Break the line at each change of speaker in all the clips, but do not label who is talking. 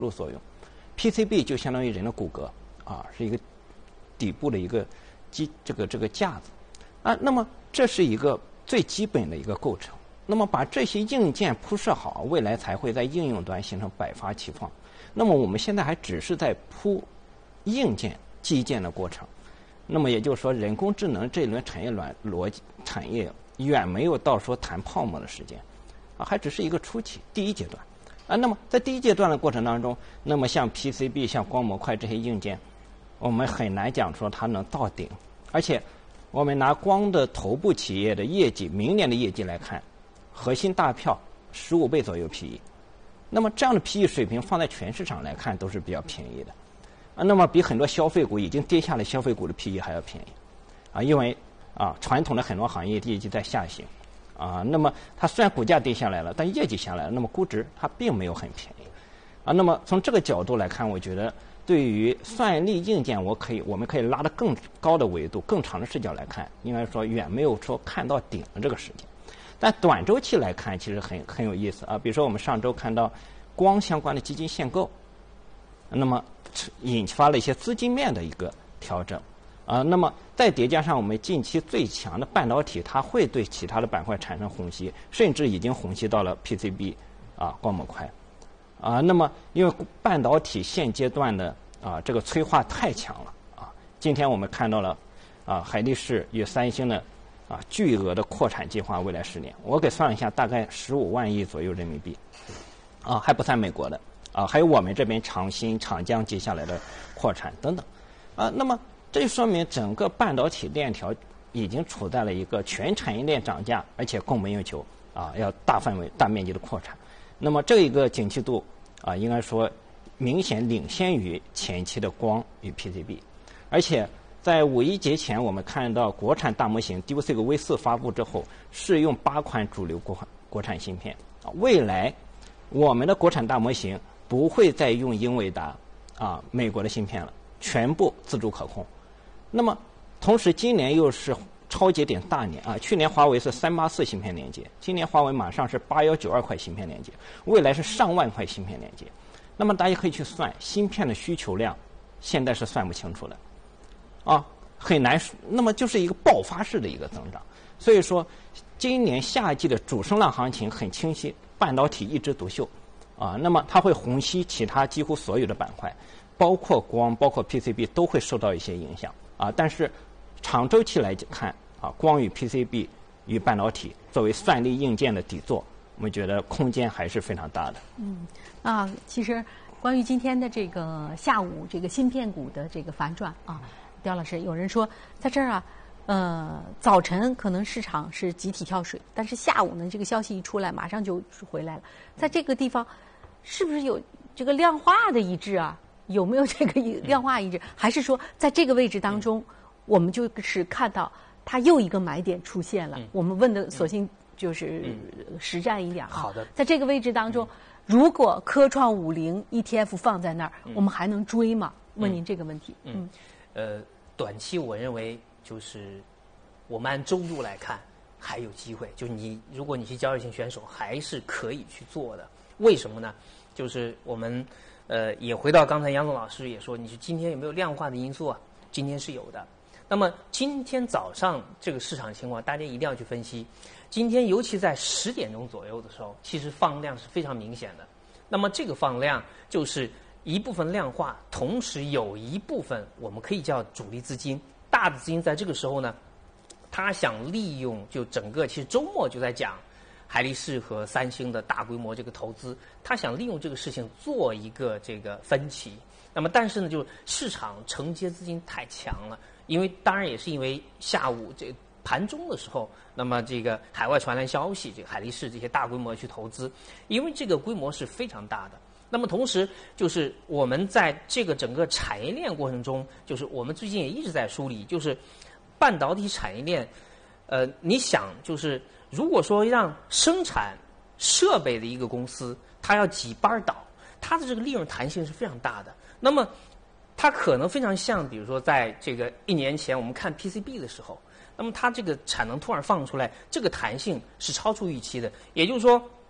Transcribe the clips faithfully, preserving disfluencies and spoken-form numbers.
路所用。P C B 就相当于人的骨骼啊，是一个底部的一个基这个这个架子啊。那么这是一个最基本的一个构成。那么把这些硬件铺设好，未来才会在应用端形成百花齐放。那么我们现在还只是在铺硬件基建的过程。那么也就是说，人工智能这一轮产业逻逻辑产业远没有到说谈泡沫的时间啊，还只是一个初期第一阶段啊。那么在第一阶段的过程当中，那么像 P C B、像光模块这些硬件，我们很难讲说它能到顶。而且我们拿光的头部企业的业绩，明年的业绩来看，核心大票十五倍左右 P E， 那么这样的 P E 水平放在全市场来看都是比较便宜的啊。那么比很多消费股已经跌下来消费股的 P E 还要便宜啊，因为啊传统的很多行业业绩在下行啊。那么它虽然股价跌下来了，但业绩下来了，那么估值它并没有很便宜啊。那么从这个角度来看，我觉得对于算力硬件，我可以我们可以拉得更高的维度、更长的视角来看，应该说远没有说看到顶的这个时间。但短周期来看，其实很很有意思啊。比如说我们上周看到光相关的基金限购，那么引发了一些资金面的一个调整啊。那么再叠加上我们近期最强的半导体，它会对其他的板块产生虹吸，甚至已经虹吸到了 P C B 啊光模块啊。那么因为半导体现阶段的啊这个催化太强了啊。今天我们看到了啊海力士与三星的啊，巨额的扩产计划，未来十年，我给算了一下，大概十五万亿左右人民币，啊，还不算美国的，啊，还有我们这边长兴、长江接下来的扩产等等，啊，那么这就说明整个半导体链条已经处在了一个全产业链涨价，而且供不应求，啊，要大范围、大面积的扩产，那么这一个景气度啊，应该说明显领先于前期的光与 P C B， 而且。在五一节前，我们看到国产大模型 D V C 个 V 四 发布之后，试用八款主流国国产芯片。啊，未来我们的国产大模型不会再用英伟达啊美国的芯片了，全部自主可控。那么，同时今年又是超节点大年啊，去年华为是三八四芯片连接，今年华为马上是八幺九二块芯片连接，未来是上万块芯片连接。那么大家可以去算芯片的需求量，现在是算不清楚的。啊，很难，那么就是一个爆发式的一个增长。所以说，今年夏季的主升浪行情很清晰，半导体一枝独秀，啊，那么它会虹吸其他几乎所有的板块，包括光、包括 P C B 都会受到一些影响啊。但是长周期来看啊，光与 P C B 与半导体作为算力硬件的底座，我们觉得空间还是非常大的。
嗯，啊，其实关于今天的这个下午这个芯片股的这个反转啊。刁老师，有人说在这儿啊，呃，早晨可能市场是集体跳水，但是下午呢，这个消息一出来，马上就回来了。在这个地方，是不是有这个量化的一致啊？有没有这个量化一致？还是说在这个位置当中，我们就是看到它又一个买点出现了？我们问的索性就是实战一点啊。
好的，
在这个位置当中，如果科创五零 E T F 放在那儿，我们还能追吗？问您这个问题。
嗯。呃，短期我认为就是我们按周度来看还有机会，就是你如果你是交易型选手，还是可以去做的。为什么呢？就是我们呃也回到刚才杨总老师也说，你是今天有没有量化的因素啊？今天是有的。那么今天早上这个市场情况，大家一定要去分析。今天尤其在十点钟左右的时候，其实放量是非常明显的。那么这个放量就是一部分量化，同时有一部分我们可以叫主力资金，大的资金在这个时候呢，他想利用就整个其实周末就在讲海力士和三星的大规模这个投资，他想利用这个事情做一个这个分歧。那么但是呢，就市场承接资金太强了，因为当然也是因为下午这盘中的时候，那么这个海外传来消息，这个海力士这些大规模去投资，因为这个规模是非常大的。那么同时就是我们在这个整个产业链过程中，就是我们最近也一直在梳理，就是半导体产业链，呃，你想就是如果说让生产设备的一个公司，它要几班倒，它的这个利润弹性是非常大的。那么它可能非常像，比如说在这个一年前我们看 P C B 的时候，那么它这个产能突然放出来，这个弹性是超出预期的。也就是说，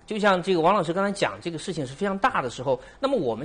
就像这个王老师刚才讲，这个事情是非常大的时候，那么我们